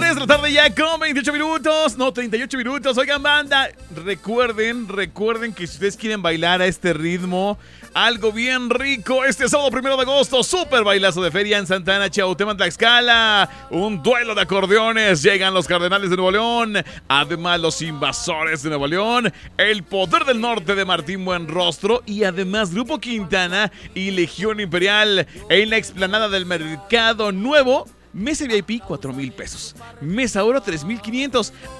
3 de la tarde ya con 28 minutos, no, 38 minutos. Oigan, banda, recuerden que si ustedes quieren bailar a este ritmo, algo bien rico, este sábado 1 de agosto, super bailazo de feria en Santana, Chautempan, Tlaxcala, un duelo de acordeones, llegan los Cardenales de Nuevo León, además los Invasores de Nuevo León, el Poder del Norte de Martín Buenrostro y además Grupo Quintana y Legión Imperial en la explanada del Mercado Nuevo. Mesa VIP, 4,000 pesos. Mesa Oro, 3,500.